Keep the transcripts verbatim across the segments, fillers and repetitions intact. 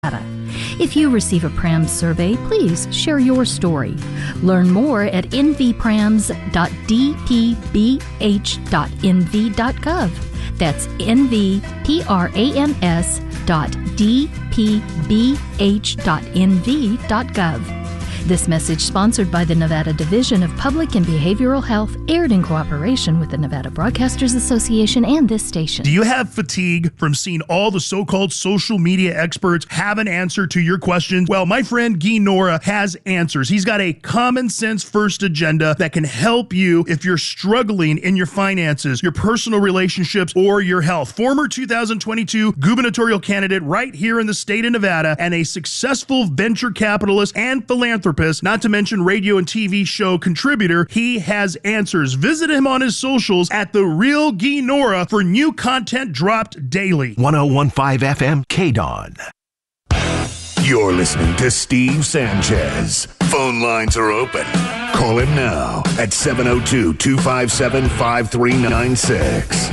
If you receive a PRAMS survey, please share your story. Learn more at n v prams dot d p b h dot n v dot gov. That's n v prams dot d p b h dot n v dot gov. This message sponsored by the Nevada Division of Public and Behavioral Health, aired in cooperation with the Nevada Broadcasters Association and this station. Do you have fatigue from seeing all the so-called social media experts have an answer to your questions? Well, my friend Guy Nora has answers. He's got a common sense first agenda that can help you if you're struggling in your finances, your personal relationships, or your health. Former two thousand twenty-two gubernatorial candidate right here in the state of Nevada and a successful venture capitalist and philanthropist, not to mention radio and T V show contributor, he has answers. Visit him on his socials at The Real Guy Nora for new content dropped daily. one oh one point five F M K D O N. You're listening to Steve Sanchez. Phone lines are open. Call him now at seven oh two, two five seven, five three nine six.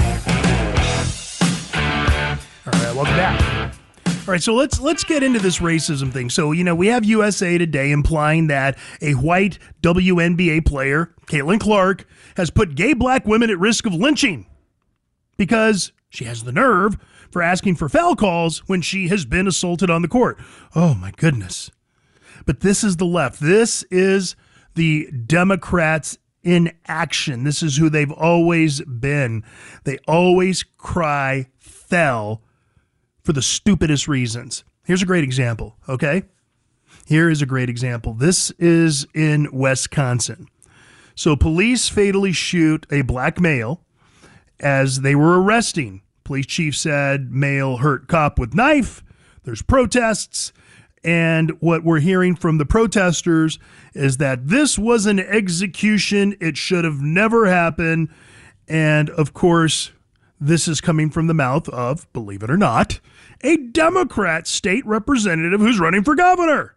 All right, welcome back. All right, so let's let's get into this racism thing. So, you know, we have U S A Today implying that a white W N B A player, Caitlin Clark, has put gay black women at risk of lynching because she has the nerve for asking for foul calls when she has been assaulted on the court. Oh, my goodness. But this is the left. This is the Democrats in action. This is who they've always been. They always cry foul for the stupidest reasons. Here's a great example, okay? Here is a great example. This is in Wisconsin. So police fatally shoot a black male as they were arresting. Police chief said male hurt cop with knife. There's protests. And what we're hearing from the protesters is that this was an execution. It should have never happened. And of course, this is coming from the mouth of, believe it or not, a Democrat state representative who's running for governor.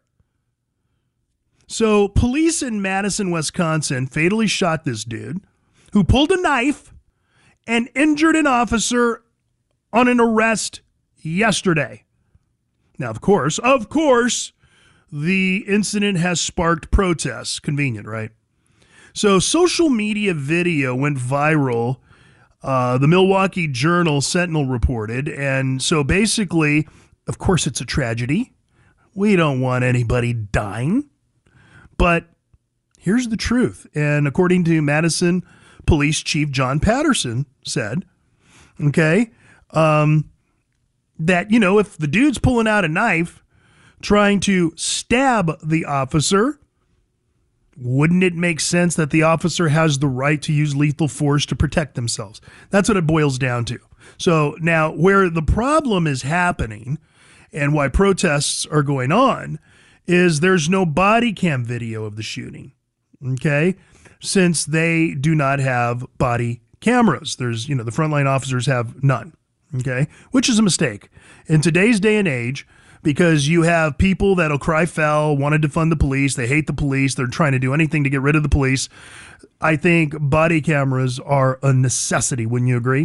So police in Madison, Wisconsin fatally shot this dude who pulled a knife and injured an officer on an arrest yesterday. Now, of course, of course, the incident has sparked protests. Convenient, right? So social media video went viral. Uh, the Milwaukee Journal Sentinel reported. And so basically, of course, it's a tragedy. We don't want anybody dying. But here's the truth. And according to Madison Police Chief John Patterson said, okay, um, that, you know, if the dude's pulling out a knife trying to stab the officer, wouldn't it make sense that the officer has the right to use lethal force to protect themselves? That's what it boils down to. So now where the problem is happening and why protests are going on is there's no body cam video of the shooting, okay? Since they do not have body cameras. There's, you know, the frontline officers have none, okay? Which is a mistake. In today's day and age, because you have people that'll cry foul, want to defund the police, they hate the police, they're trying to do anything to get rid of the police. I think body cameras are a necessity, wouldn't you agree?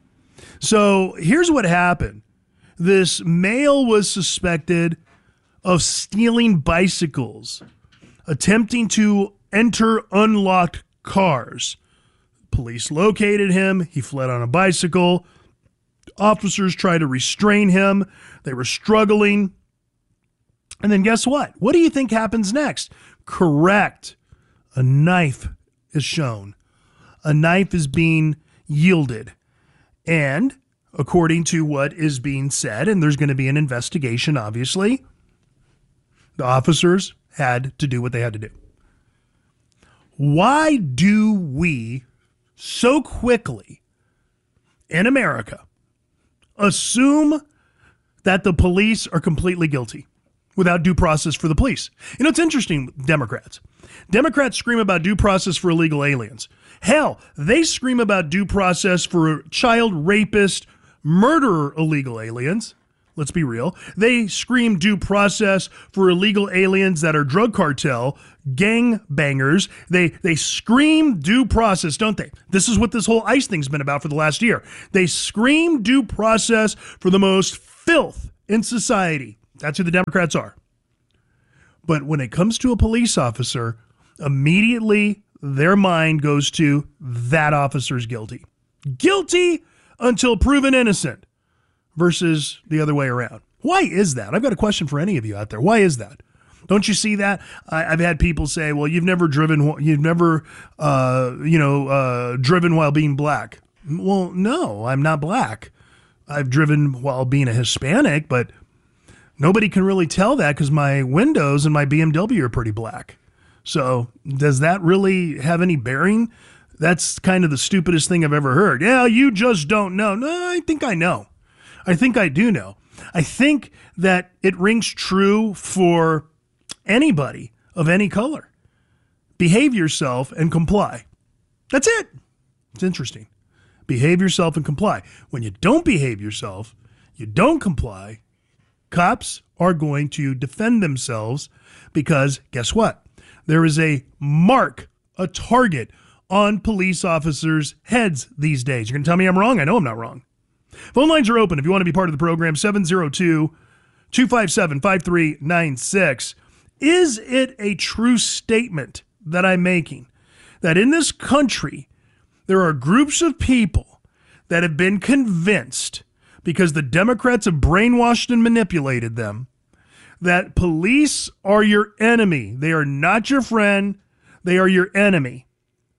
So here's what happened. This male was suspected of stealing bicycles, attempting to enter unlocked cars. Police located him. He fled on a bicycle. Officers tried to restrain him. They were struggling. And then guess what? What do you think happens next? Correct. A knife is shown. A knife is being yielded. And according to what is being said, and there's going to be an investigation, obviously, the officers had to do what they had to do. Why do we so quickly in America assume that the police are completely guilty without due process for the police? You know, it's interesting, Democrats. Democrats scream about due process for illegal aliens. Hell, they scream about due process for child rapist, murderer illegal aliens. Let's be real. They scream due process for illegal aliens that are drug cartel, gang bangers. They they scream due process, don't they? This is what this whole ICE thing's been about for the last year. They scream due process for the most filth in society. That's who the Democrats are. But when it comes to a police officer, immediately their mind goes to that officer's guilty. Guilty until proven innocent versus the other way around. Why is that? I've got a question for any of you out there. Why is that? Don't you see that? I, I've had people say, well, you've never driven, you've never, uh, you know, uh, driven while being black. Well, no, I'm not black. I've driven while being a Hispanic, but nobody can really tell that because my windows and my B M W are pretty black. So does that really have any bearing? That's kind of the stupidest thing I've ever heard. Yeah, you just don't know. No, I think I know. I think I do know. I think that it rings true for anybody of any color. Behave yourself and comply. That's it. It's interesting. Behave yourself and comply. When you don't behave yourself, you don't comply, cops are going to defend themselves because guess what? There is a mark, a target on police officers' heads these days. You're going to tell me I'm wrong? I know I'm not wrong. Phone lines are open if you want to be part of the program, seven oh two, two five seven, five three nine six. Is it a true statement that I'm making that in this country there are groups of people that have been convinced, because the Democrats have brainwashed and manipulated them, that police are your enemy? They are not your friend. They are your enemy.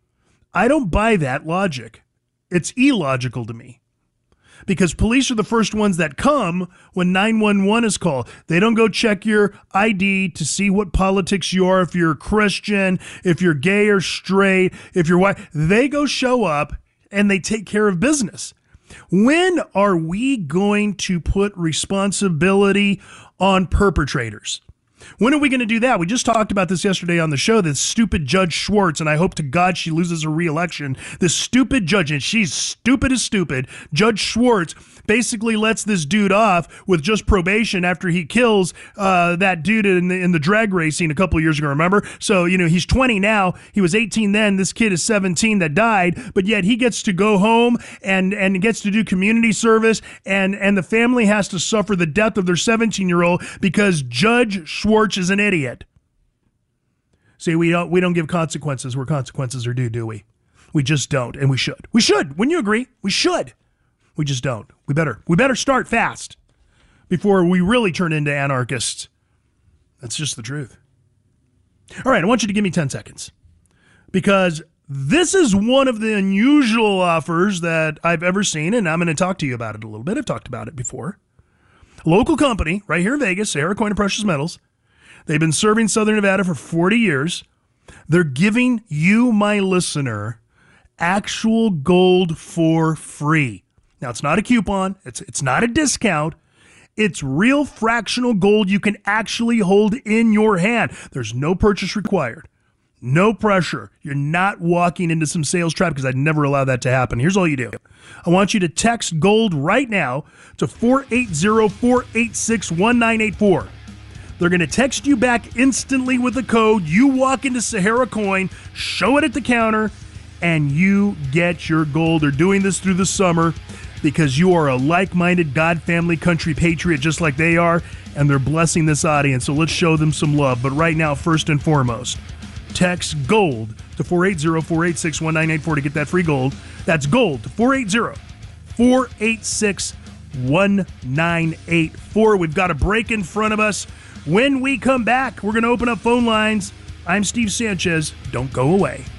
I don't buy that logic. It's illogical to me. Because police are the first ones that come when nine one one is called. They don't go check your I D to see what politics you are, if you're Christian, if you're gay or straight, if you're white. They go show up and they take care of business. When are we going to put responsibility on perpetrators? When are we going to do that? We just talked about this yesterday on the show, this stupid Judge Schwartz, and I hope to God she loses her re-election. This stupid judge, and she's stupid as stupid, Judge Schwartz basically lets this dude off with just probation after he kills uh, that dude in the, in the drag racing a couple of years ago, remember? So, you know, he's twenty now. He was eighteen then. This kid is seventeen that died, but yet he gets to go home and, and gets to do community service, and, and the family has to suffer the death of their seventeen-year-old because Judge Schwartz is an idiot. See, we don't we don't give consequences where consequences are due, do we? We just don't, and we should. We should. Wouldn't you agree? We should. We just don't. We better. We better start fast before we really turn into anarchists. That's just the truth. All right, I want you to give me ten seconds because this is one of the unusual offers that I've ever seen, and I'm going to talk to you about it a little bit. I've talked about it before. A local company right here in Vegas, Sahara Coin and Precious Metals. They've been serving Southern Nevada for forty years. They're giving you, my listener, actual gold for free. Now, it's not a coupon. It's, it's not a discount. It's real fractional gold you can actually hold in your hand. There's no purchase required. No pressure. You're not walking into some sales trap because I'd never allow that to happen. Here's all you do. I want you to text GOLD right now to four eight zero, four eight six, one nine eight four. They're going to text you back instantly with a code. You walk into Sahara Coin, show it at the counter, and you get your gold. They're doing this through the summer because you are a like-minded God, family, country patriot just like they are, and they're blessing this audience. So let's show them some love. But right now, first and foremost, text GOLD to four eight zero, four eight six, one nine eight four to get that free gold. That's GOLD to four eight zero, four eight six, one nine eight four. We've got a break in front of us. When we come back, we're going to open up phone lines. I'm Steve Sanchez. Don't go away.